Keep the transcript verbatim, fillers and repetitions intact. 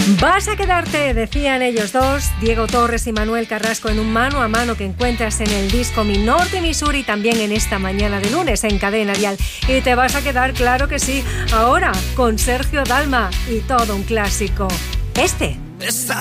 Vas a quedarte, decían ellos dos, Diego Torres y Manuel Carrasco, en un mano a mano que encuentras en el disco Mi Norte, Mi Sur y también en esta mañana de lunes en Cadena Dial. Y te vas a quedar, claro que sí, ahora con Sergio Dalma y todo un clásico. Este.